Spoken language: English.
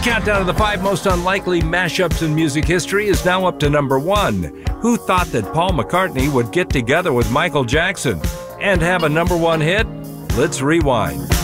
Countdown of the 5 most unlikely mashups in music history is now up to number 1. Who thought that Paul McCartney would get together with Michael Jackson and have a number 1 hit? Let's rewind.